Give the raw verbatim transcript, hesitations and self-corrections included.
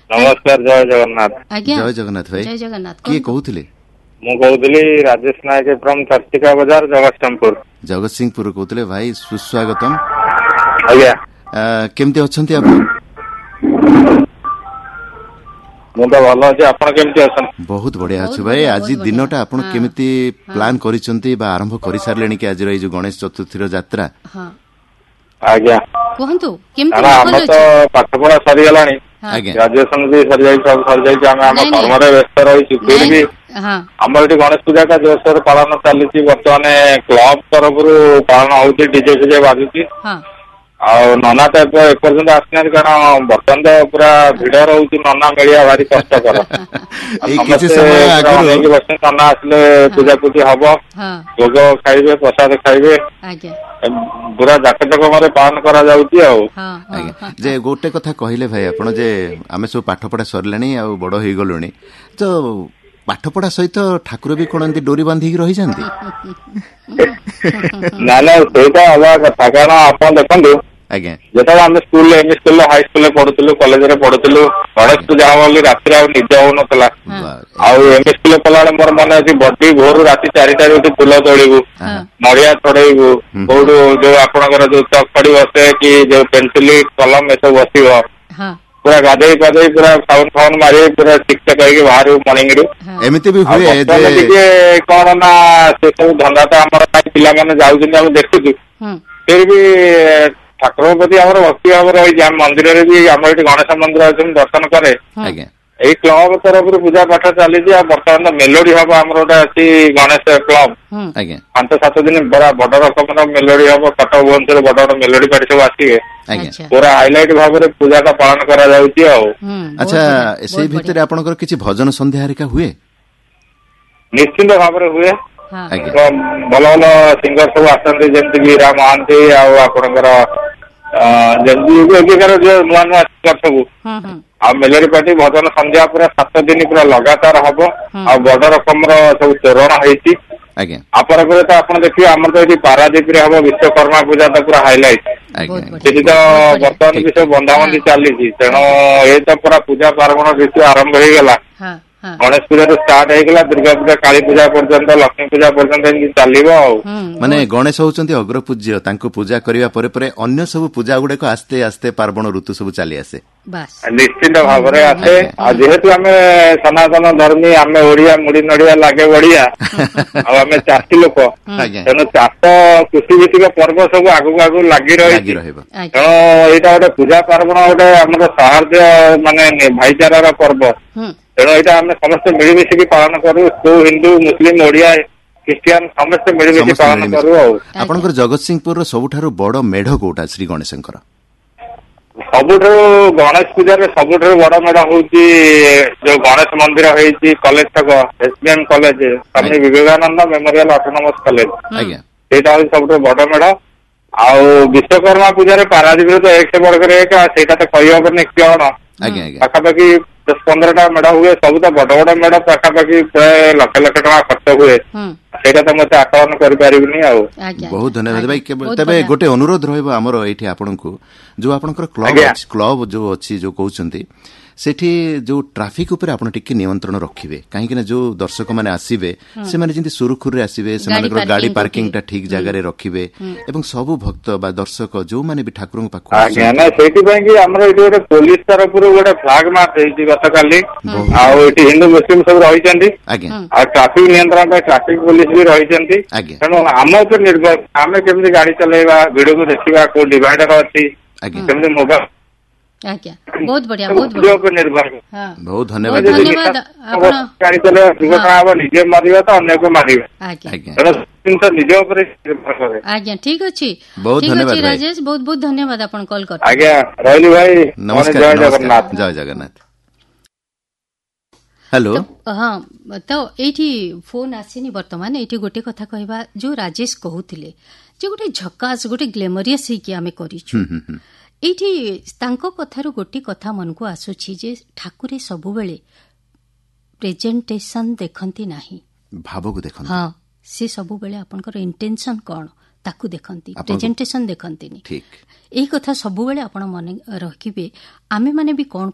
ନମସ୍କାର, ଜୟ ଜଗନ୍ନାଥ। ଆଜ୍ଞା ଜୟ ଜଗନ୍ନାଥ ଭାଇ। ଜୟ ଜଗନ୍ନାଥ। କିଏ କହୁଥିଲେ? ମୁଁ କହୁଥିଲି ରାଜେଶ ନାୟକ ଫ୍ରମ ଚର୍ଚିକା ବଜାର, ଜଗତସିଂହପୁର। ଜଗତସିଂହପୁର କହୁଥିଲେ ଭାଇ, ସୁସ୍ୱାଗତମ। ଆଜ୍ଞା, କେମିତି ଅଛନ୍ତି ଆପଣ? ମୁଁ ତ ଭଲ ଅଛି, ଆପଣ କେମିତି ଅଛନ୍ତି? ବହୁତ ବଢିଆ ବହୁତ ଅଛି ଭାଇ। ବଢିଆ, ଆଜି ବହୁତ ଦିନଟା ବଢିଆ। ଆପଣ ହଁ, କେମିତି ହଁ। ପ୍ଲାନ୍ କରିଛନ୍ତି ବା ଆରମ୍ଭ କରିସାରିଲେଣି କି ଆଜିର ଏଇ ଯୋଉ ଗଣେଶ ଚତୁର୍ଥୀର ଯାତ୍ରା? ହଁ ଆଜ୍ଞା, କୁହନ୍ତୁ କେମିତି କାରଣ ମାହୋଲ ଆମର ତ ଅଛି? ପାଠ ପଢା ସରିଗଲାଣି, ହଁ। ଆଜ୍ଞା ଗ୍ରାଜୁଏସନ ବି ସରିଯାଇଛି, ସବୁ ସରିଯାଇଛି। ଆମେ ଆମ ନାଇଁ, ନାଇଁ। କର୍ମରେ ବ୍ୟସ୍ତ ରହିଛୁ। ଫିର ନାଇଁ ବି ହଁ ଆମର ଏଠି ଗଣେଶ ପୂଜା ଟା ଜୋରସୋର ପାଳନ ଚାଲିଛି। ବର୍ତ୍ତମାନ କ୍ଲବ ତରଫରୁ ପାଳନ ହଉଛି, ଡିଜେ ଫିଜେ ବାଜୁଛି। ହଁ ଆଉ ନନା ତ ଏବେ ଏପର୍ଯ୍ୟନ୍ତ ଆସିନାହାନ୍ତି, କାରଣ ବର୍ତ୍ତମାନ ତ ପୁରା ଭିଡ ରହୁଛି, ନନା ମିଳିବା ଭାରି କଷ୍ଟକର। ଆଉ ଏଇ କିଛି ସମସ୍ତେ ସମୟ ପୁରା ଆଗରୁ ଅନେଇକି ବସିଛନ୍ତି, ନନା ଆସିଲେ ପୂଜା ପୂଜି ହବ, ହଁ ଭୋଗ ଖାଇବେ, ପ୍ରସାଦ ଖାଇବେ। ଆଜ୍ଞା ପୁରା ଜାକଜକମରେ ପାଳନ କରାଯାଉଛି ଆଉ। ହଁ ହଁ ଆଜ୍ଞା ହଁ ଯେ ଗୋଟେ କଥା କହିଲେ ଭାଇ ଆପଣ, ଯେ ଆମେ ସବୁ ପାଠ ପଢା ସରିଲାଣି ଆଉ ବଡ ହେଇଗଲୁଣି, ତ ପାଠ ପଢା ସହିତ ଠାକୁର ବି କଣ ଏମିତି ଡୋରି ବାନ୍ଧିକି ରହିଯାନ୍ତି? ନା ନା, ସେଇଟା ହବା କଥା। କାରଣ ଆପଣ ଦେଖନ୍ତୁ, ଆଜ୍ଞା ଯେତେବେଳେ ଆମେ ସ୍କୁଲରେ ଏମଇ ସ୍କୁଲରେ ହାଇ ସ୍କୁଲରେ ପଢୁଥିଲୁ, କଲେଜରେ ପଢୁଥିଲୁ, ଗଣେଶ ପୂଜା ହବ ବୋଲି ରାତିରେ ଆଉ ନିଦ ହଉନଥିଲା। ଆଉ ଏମଇ ସ୍କୁଲରେ ପଢିଲାବେଳେ ମୋର ମନେ ଅଛି, ବଡି ଭୋରୁ ରାତି ଚାରିଟାରୁ ଉଠି ଫୁଲ ତୋଳିବୁ, ନଡିଆ ଛଡେଇବୁ, କୋଉଠୁ ଯୋଉ ଆପଣଙ୍କର ଯୋଉ ଚକ ଖଡି ବସେ କି ଯୋଉ ପେନସିଲ କଲମ ଏସବୁ ବସିବ, ହଁ ପୁରା ଗାଧେଇ ପାଧେଇ ପୁରା ସାବୁନ ଫାଉନ ମାରି ପୁରା ଠିକଠାକ କରିକି ବାହାରିବୁ ମର୍ଣ୍ଣିଂରୁ। ଏମିତି ବି ଆଉ ହୁଏ ଯେ ବର୍ତ୍ତମାନ ଟିକେ କଣ ନା, ସେ ସବୁ ଧନ୍ଦା ତ ଆମର ପାଇଁ ପିଲାମାନେ ଯାଉଛନ୍ତି, ଆମେ ଦେଖୁଛୁ। ହୁଁ ଫିର ବି ଠାକୁରଙ୍କ ପ୍ରତି ଆମର ଭକ୍ତି ଭାବ ରହିଛି। ଆମ ମନ୍ଦିରରେ ବି, ଆମର ଏଠି ଗଣେଶ ମନ୍ଦିର ଅଛନ୍ତି, ଦର୍ଶନ କରେ। ଆଜ୍ଞା ଏଇ କ୍ଲବ ତରଫରୁ ପୂଜା ପାଠ ଚାଲିଛି। ଆଉ ବର୍ତ୍ତମାନ ତ ମେଲୋଡି ହବ, ଆମର ଗୋଟେ ଅଛି ଗଣେଶ କ୍ଲବ। ହୁଁ ଆଜ୍ଞା ପାଞ୍ଚ ସାତ ଦିନ ବଡ ବଡ ରକମର ମେଲୋଡି ହବ। କଟକ ଭୁବନେଶ୍ୱର ବଡ ବଡ ମେଲୋଡି ପାର୍ଟି ସବୁ ଆସିବେ। ଆଜ୍ଞା ଆଚ୍ଛା ପୁରା ହାଇଲାଇଟ ଭାବରେ ପୂଜା ଟା ପାଳନ କରାଯାଉଛି ଆଉ। ହୁଁ ଆଚ୍ଛା, ବହୁତ ବଢିଆ, ସେଇ ବହୁତ ଭିତରେ ବଢିଆ। ଆପଣଙ୍କର କିଛି ଭଜନ ସନ୍ଧ୍ୟା ହେରିକା ହୁଏ? ନିଶ୍ଚିନ୍ତ ଭାବରେ ହୁଏ। ହଁ ଆଜ୍ଞା ତ ଭଲ ଭଲ ସିଙ୍ଗର ସବୁ ଆସନ୍ତି, ଯେମିତି କି ଇରା ମହାନ୍ତି, ଆଉ ଆପଣଙ୍କର ଯେମିତି ଏବେକାର ଯୋଉ ନୂଆ ନୂଆ ସିଙ୍ଗର ସବୁ। ହୁଁ ହୁଁ ଆଉ ମେଲୋଡି ପାର୍ଟି ଭଜନ ସନ୍ଧ୍ୟା ପୁରା ସାତ ଦିନ ପୁରା ଲଗାତାର ହବ। ହୁଁ ଆଉ ବଡ ରକମର ସବୁ ତୋରଣ ହେଇଛି। ଆଜ୍ଞା ଆପଣ ପରେ ତ ଆପଣ ଦେଖିବେ, ଆମର ତ ଏଠି ପାରାଦୀପରେ ହବ ବିଶ୍ୱକର୍ମା ପୂଜା, ତ ପୁରା ହାଇଲାଇଟ। ଆଜ୍ଞା ବହୁତ ବଢିଆ, ସେଠି ତ ବହୁତ ବଢିଆ। ବର୍ତ୍ତମାନ ବି ଠିକ ସବୁ ଠିକ ବନ୍ଧାବନ୍ଧି ହଁ ଚାଲିଛି। ତେଣୁ ଆଜ୍ଞା ଏଇ ତ ପୁରା ପୂଜା ପାର୍ବଣ ଋତୁ ଆରମ୍ଭ ହେଇଗଲା। ହଁ ହଁ ଗଣେଶ ପୂଜାରୁ ଷ୍ଟାର୍ଟ ହେଇଗଲା, ଦୁର୍ଗା ପୂଜା, କାଳୀ ପୂଜା ପର୍ଯ୍ୟନ୍ତ, ଲକ୍ଷ୍ମୀ ପୂଜା ପର୍ଯ୍ୟନ୍ତ ଏମିତି ଚାଲିବ ଆଉ। ହୁଁ ମାନେ ବହୁତ ଗଣେଶ ହଉଛନ୍ତି ଅଗ୍ରପୂଜ୍ୟ, ତାଙ୍କୁ ପୂଜା କରିବା ପରେ ପରେ ଅନ୍ୟ ସବୁ ପୂଜା ଗୁଡିକ ଆସ୍ତେ ଆସ୍ତେ ପାର୍ବଣ ଋତୁ ସବୁ ଚାଲି ଆସେ। ବାସ୍ ନିଶ୍ଚିନ୍ତ ହୁଁ ଭାବରେ ହୁଁ ଆସେ। ଆଜ୍ଞା ଆଉ ଯେହେତୁ ଆମେ ସନାତନ ଧର୍ମୀ, ଆମେ ଓଡିଆ, ମୁଢି ନଡିଆ ଲାଗେ ବଢିଆ। ଆଉ ଆମେ ଚାଷୀ ଲୋକ, ଆଜ୍ଞା ତେଣୁ ଚାଷ କୃଷି ଭିତ୍ତିକ ପର୍ବ ସବୁ ଆଗକୁ ଆଗକୁ ଲାଗି ରହିଛି। ରହିବ ଆଜ୍ଞା ତେଣୁ ଏଇଟା ଗୋଟେ ପୂଜା ପାର୍ବଣ, ଗୋଟେ ଆମର ସୌହାର୍ଦ୍ଦ୍ୟ ମାନେ ଭାଇଚାରାର ପର୍ବ। ହୁଁ ତେଣୁ ଏଇଟା ଆମେ ସମସ୍ତେ ମିଳିମିଶିକି ପାଳନ କରୁ। କୋଉ ହିନ୍ଦୁ, ମୁସଲିମ, ଓଡିଆ, ଖ୍ରୀଷ୍ଟିଆନ ସମସ୍ତେ ମିଳିମିଶି ସମସ୍ତେ ପାଳନ ମିଳିମିଶି। କରୁ ଆଉ। ଆପଣଙ୍କର ଜଗତସିଂହପୁରର ସବୁଠାରୁ ବଡ ମେଢ କୋଉଟା ଶ୍ରୀ ଗଣେଶଙ୍କର? ସବୁଠାରୁ ଗଣେଶ ପୂଜାରେ ସବୁଠାରୁ ବଡ ମେଢ ହଉଛି ଯୋଉ ଗଣେଶ ମନ୍ଦିର ହେଇଛି କଲେଜ ଛକ, ଏସ ବି ଏମ କଲେଜ, ସ୍ୱାମୀ ଆଜ୍ଞା ବିବେକାନନ୍ଦ ମେମୋରିଆଲ ଅଟୋନମସ କଲେଜ। ହୁଁ ଆଜ୍ଞା ସେଇଟା ହଉଛି ସବୁଠାରୁ ବଡ ମେଢ। ଆଉ ବିଶ୍ୱକର୍ମା ପୂଜାରେ ପାରାଦୀପରେ ତ ଏକ ବର୍ଗରେ ଏକ, ସେଇଟା ତ କହିହବନି କଣ। ଆଜ୍ଞା ଆଜ୍ଞା ପାଖାପାଖି ଦଶ ପନ୍ଦରଟା ମେଢ ହୁଏ, ସବୁ ତ ବଡ ବଡ ମେଢ, ପାଖାପାଖି ପ୍ରାୟ ଲକ୍ଷ ଲକ୍ଷ ଟଙ୍କା ଖର୍ଚ୍ଚ ହୁଏ। ହୁଁ ସେଇଟା ତ ମତେ ଆକଳନ କରିପାରିବିନି ଆଉ। ଆଜ୍ଞା ବହୁତ ଆଜ୍ଞା ଧନ୍ୟବାଦ ଭାଇ। ଆଜ୍ଞା, କେବେ- ବହୁତ ତେବେ ବଢିଆ। ଗୋଟେ ଅନୁରୋଧ ରହିବ ଆମର ଏଇଠି ଆପଣଙ୍କୁ, ଯୋଉ ଆପଣଙ୍କର କ୍ଲବ ଆଜ୍ଞା ଅଛି, କ୍ଲବ ଯୋଉ ଅଛି, ଯୋଉ କହୁଛନ୍ତି, ସେଠି ଯୋଉ ଟ୍ରାଫିକ ଉପରେ ଆପଣ ଟିକେ ନିୟନ୍ତ୍ରଣ ରଖିବେ। କାହିଁକି ନା ଯୋଉ ଦର୍ଶକମାନେ ଆସିବେ, ସେମାନେ ଯେମିତି ସୁରୁଖୁରୁରେ ଆସିବେ, ସେମାନଙ୍କର ଗାଡି ପାର୍କିଂଟା ଠିକ ଜାଗାରେ ରଖିବେ, ଏବଂ ସବୁ ଭକ୍ତ ବା ଦର୍ଶକ ଯୋଉମାନେ ବି ଠାକୁରଙ୍କ ପାଖକୁ ଆଜ୍ଞା, ଆସୁଛନ୍ତି। ନା ସେଇଥିପାଇଁ କି ଆମର ଏଠି ଗୋଟେ ପୋଲିସ ତରଫରୁ ଗୋଟେ ଫ୍ଲାଗ ମାର୍ଚ ହେଇଛି ଗତକାଲି। ବହୁତ ଆଉ ବଢିଆ। ଏଠି ହିନ୍ଦୁ ମୁସଲିମ ସବୁ ରହିଛନ୍ତି। ଆଜ୍ଞା ଆଉ ଟ୍ରାଫିକ ନିୟନ୍ତ୍ରଣ ପାଇଁ ଟ୍ରାଫିକ ପୋଲିସ ବି ରହିଛନ୍ତି। ଆଜ୍ଞା ତେଣୁ ଆମ ଉପରେ ନିର୍ଭର, ଆମେ କେମିତି ଗାଡି ଚଲେଇବା, ଭିଡକୁ ଦେଖିବା, କୋଉ ଡିଭାଇଡର ଅଛି, ଆଜ୍ଞା କେମିତି ମୋବାଇଲ ଆଜ୍ଞା ବହୁତ ବଢିଆ, ବହୁତ ଭିଡ ବଢିଆ। ଉପରେ ନିର୍ଭର। ହଁ ବହୁତ ଧନ୍ୟବାଦ ବହୁତ ଭାଇ। ଧନ୍ୟବାଦ ଆପଣ। ଗାଡି ଚଲେଇବା ଦୁର୍ଘଟଣା ହଁ ହବ, ନିଜେ ମରିବା ତ ଅନ୍ୟକୁ ମାରିବା। ଆଜ୍ଞା ଆଜ୍ଞା ତେଣୁ ଜିନିଷ ନିଜ ଉପରେ ନିର୍ଭର କରେ। ଆଜ୍ଞା ଠିକ ଅଛି, ବହୁତ ଠିକ ଧନ୍ୟବାଦ ଅଛି ଭାଇ। ରାଜେଶ, ବହୁତ ବହୁତ ଧନ୍ୟବାଦ ଆପଣ କଲ୍ କରିଥିଲେ। ଆଜ୍ଞା, ରହିଲି ଭାଇ, ନମସ୍କାର ଜୟ ନମସ୍କାର, ଜଗନ୍ନାଥ। ଜୟ ଜଗନ୍ନାଥ। ହ୍ୟାଲୋ। ତ ହଁ ତ ଏଇଠି ଫୋନ ଆସିନି ବର୍ତ୍ତମାନ। ଏଇଠି ଗୋଟେ କଥା କହିବା, ଯୋଉ ରାଜେଶ କହୁଥିଲେ ଯେ ଗୋଟେ ଝକାସ, ଗୋଟେ ଗ୍ଲେମରିୟସ୍ ହେଇକି ଆମେ କରିଛୁ, ଏଇଠି ତାଙ୍କ କଥାରୁ ଗୋଟେ କଥା ମନକୁ ଆସୁଛି ଯେ ଠାକୁରେ ସବୁବେଳେ ପ୍ରେଜେଣ୍ଟେସନ ଦେଖନ୍ତି ନାହିଁ, ଭାବକୁ ଦେଖନ୍ତୁ। ହଁ, ସେ ସବୁବେଳେ ଆପଣଙ୍କର ଇଣ୍ଟେନସନ କଣ ତାକୁ ଦେଖନ୍ତି, ପ୍ରେଜେଣ୍ଟେସନ ଦେଖନ୍ତିନି। ଠିକ। ଏଇ କଥା ସବୁବେଳେ ଆପଣ ମନେ ରଖିବେ। ଆମେମାନେ ବି କଣ